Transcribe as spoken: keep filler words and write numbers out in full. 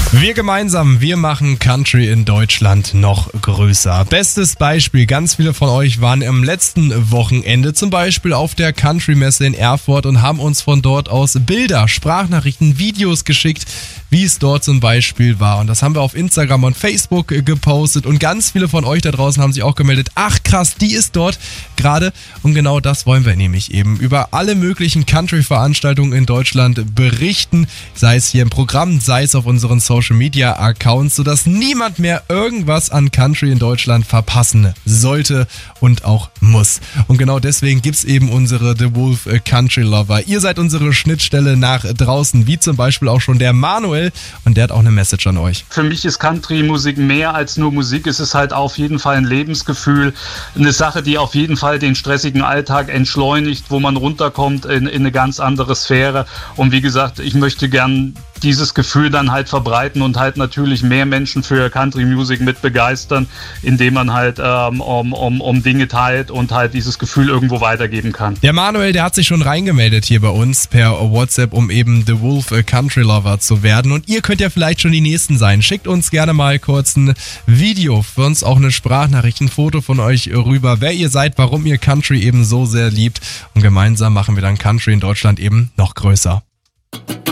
Wir gemeinsam, wir machen Country in Deutschland noch größer. Bestes Beispiel, ganz viele von euch waren am letzten Wochenende zum Beispiel auf der Country-Messe in Erfurt und haben uns von dort aus Bilder, Sprachnachrichten, Videos geschickt, wie es dort zum Beispiel war. Und das haben wir auf Instagram und Facebook gepostet und ganz viele von euch da draußen haben sich auch gemeldet. Ach krass, die ist dort gerade und genau das wollen wir nämlich eben über alle möglichen Country-Veranstaltungen in Deutschland berichten, sei es hier im Programm, sei es auf unseren Social-Media-Accounts, sodass niemand mehr irgendwas an Country in Deutschland verpassen sollte und auch muss. Und genau deswegen gibt's eben unsere The Wolf Country Lover. Ihr seid unsere Schnittstelle nach draußen, wie zum Beispiel auch schon der Manuel, und der hat auch eine Message an euch. Für mich ist Country-Musik mehr als nur Musik. Es ist halt auf jeden Fall ein Lebensgefühl, eine Sache, die auf jeden Fall den stressigen Alltag entschleunigt, wo man runterkommt in, in eine ganz andere Sphäre. Und wie gesagt, ich möchte gern dieses Gefühl dann halt verbreiten und halt natürlich mehr Menschen für Country-Musik mit begeistern, indem man halt ähm, um, um, um Dinge teilt und halt dieses Gefühl irgendwo weitergeben kann. Der Manuel, der hat sich schon reingemeldet hier bei uns per WhatsApp, um eben The Wolf Country Lover zu werden. Und ihr könnt ja vielleicht schon die Nächsten sein. Schickt uns gerne mal kurz ein Video, für uns auch eine Sprachnachricht, ein Foto von euch rüber, wer ihr seid, warum ihr Country eben so sehr liebt. Und gemeinsam machen wir dann Country in Deutschland eben noch größer.